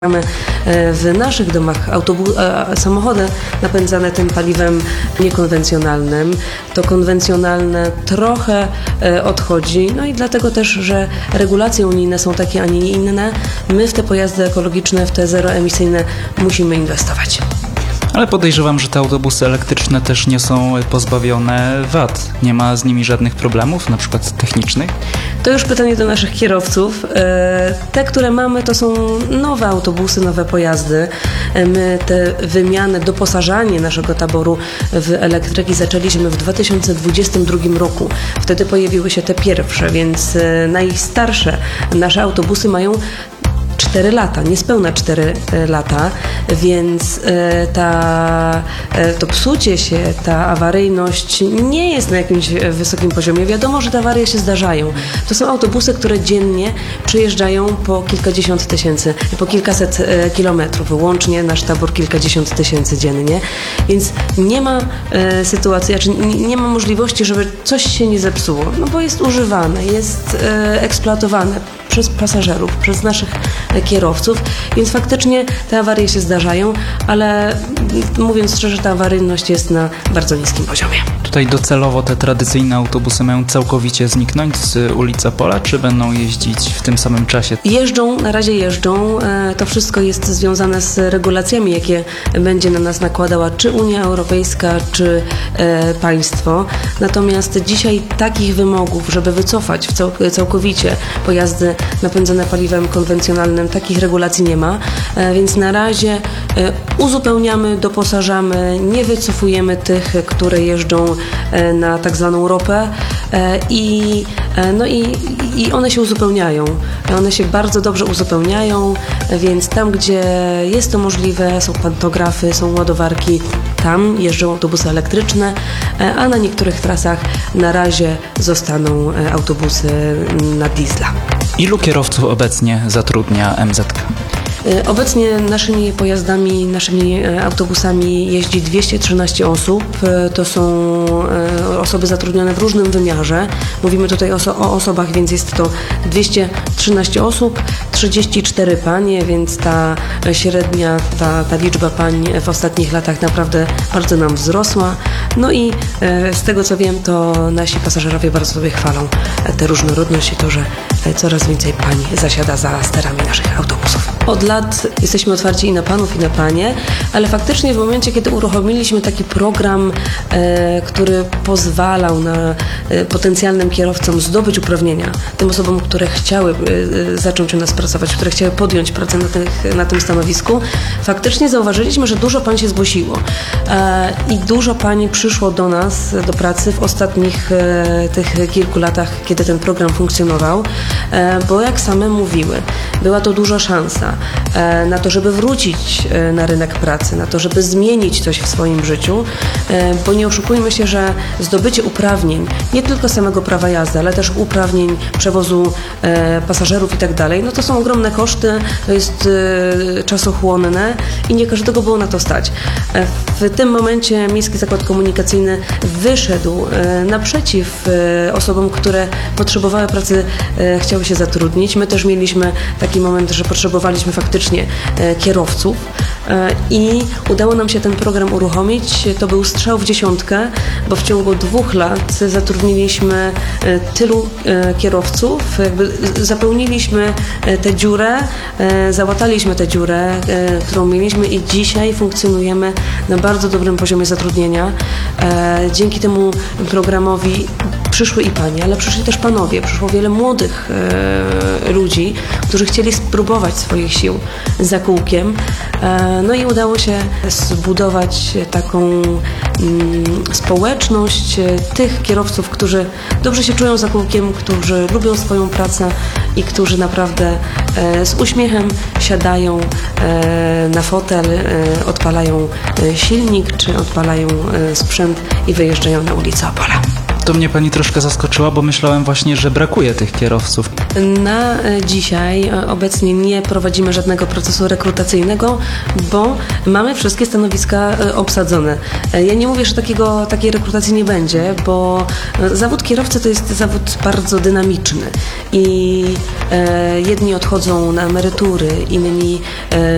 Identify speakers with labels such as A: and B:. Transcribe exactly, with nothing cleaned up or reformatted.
A: Mamy w naszych domach autobus, samochody napędzane tym paliwem niekonwencjonalnym. To konwencjonalne trochę odchodzi, no i dlatego też, że regulacje unijne są takie, a nie inne. My w te pojazdy ekologiczne, w te zeroemisyjne musimy inwestować.
B: Ale podejrzewam, że te autobusy elektryczne też nie są pozbawione wad. Nie ma z nimi żadnych problemów, na przykład technicznych?
A: To już pytanie do naszych kierowców. Te, które mamy, to są nowe autobusy, nowe pojazdy. My te wymiany, doposażanie naszego taboru w elektryki zaczęliśmy w dwa tysiące dwudziestym drugim roku. Wtedy pojawiły się te pierwsze, więc najstarsze nasze autobusy mają cztery lata, niespełna cztery lata, więc ta, to psucie się, ta awaryjność nie jest na jakimś wysokim poziomie. Wiadomo, że te awarie się zdarzają. To są autobusy, które dziennie przejeżdżają po kilkadziesiąt tysięcy, po kilkaset kilometrów. Łącznie nasz tabor kilkadziesiąt tysięcy dziennie, więc nie ma sytuacji, znaczy nie ma możliwości, żeby coś się nie zepsuło, no bo jest używane, jest eksploatowane przez pasażerów, przez naszych kierowców, więc faktycznie te awarie się zdarzają, ale mówiąc szczerze, ta awaryjność jest na bardzo niskim poziomie.
B: Tutaj docelowo te tradycyjne autobusy mają całkowicie zniknąć z ulicy Opola, czy będą jeździć w tym samym czasie?
A: Jeżdżą, na razie jeżdżą. To wszystko jest związane z regulacjami, jakie będzie na nas nakładała czy Unia Europejska, czy e, państwo. Natomiast dzisiaj takich wymogów, żeby wycofać w cał, całkowicie pojazdy napędzane paliwem konwencjonalnym, takich regulacji nie ma, e, więc na razie e, uzupełniamy, doposażamy, nie wycofujemy tych, które jeżdżą e, na tak zwaną ropę e, i, e, no i, i one się uzupełniają. One się bardzo dobrze uzupełniają, więc tam, gdzie jest to możliwe, są pantografy, są ładowarki, tam jeżdżą autobusy elektryczne, e, a na niektórych trasach na razie zostaną e, autobusy na diesla.
B: Ilu kierowców obecnie zatrudnia M Z K?
A: Obecnie naszymi pojazdami, naszymi autobusami jeździ dwieście trzynaście osób. To są osoby zatrudnione w różnym wymiarze. Mówimy tutaj o, o osobach, więc jest to dwieście trzynaście osób, trzydzieści cztery panie, więc ta średnia, ta, ta liczba pań w ostatnich latach naprawdę bardzo nam wzrosła. No i z tego co wiem, to nasi pasażerowie bardzo sobie chwalą tę różnorodność i to, że coraz więcej pań zasiada za sterami naszych autobusów. Od lat jesteśmy otwarci i na panów, i na panie, ale faktycznie w momencie, kiedy uruchomiliśmy taki program, e, który pozwalał na e, potencjalnym kierowcom zdobyć uprawnienia, tym osobom, które chciały e, zacząć u nas pracować, które chciały podjąć pracę na, tych, na tym stanowisku, faktycznie zauważyliśmy, że dużo pań się zgłosiło e, i dużo pań przyszło do nas do pracy w ostatnich e, tych kilku latach, kiedy ten program funkcjonował, e, bo jak same mówiły, była to duża szansa na to, żeby wrócić na rynek pracy, na to, żeby zmienić coś w swoim życiu, bo nie oszukujmy się, że zdobycie uprawnień, nie tylko samego prawa jazdy, ale też uprawnień przewozu pasażerów i tak dalej, no to są ogromne koszty, to jest czasochłonne i nie każdego było na to stać. W tym momencie Miejski Zakład Komunikacyjny wyszedł naprzeciw osobom, które potrzebowały pracy, chciały się zatrudnić. My też mieliśmy taki moment, że potrzebowaliśmy faktycznie kierowców i udało nam się ten program uruchomić. To był strzał w dziesiątkę, bo w ciągu dwóch lat zatrudniliśmy tylu kierowców, jakby zapełniliśmy tę dziurę, załataliśmy tę dziurę, którą mieliśmy i dzisiaj funkcjonujemy na bardzo dobrym poziomie zatrudnienia. Dzięki temu programowi przyszły i panie, ale przyszli też panowie, przyszło wiele młodych e, ludzi, którzy chcieli spróbować swoich sił za kółkiem. E, no i udało się zbudować taką mm, społeczność tych kierowców, którzy dobrze się czują za kółkiem, którzy lubią swoją pracę i którzy naprawdę e, z uśmiechem siadają e, na fotel, e, odpalają silnik czy odpalają e, sprzęt i wyjeżdżają na ulicę Opola.
B: To mnie pani troszkę zaskoczyła, bo myślałem właśnie, że brakuje tych kierowców.
A: Na dzisiaj obecnie nie prowadzimy żadnego procesu rekrutacyjnego, bo mamy wszystkie stanowiska obsadzone. Ja nie mówię, że takiego, takiej rekrutacji nie będzie, bo zawód kierowcy to jest zawód bardzo dynamiczny i jedni odchodzą na emerytury, inni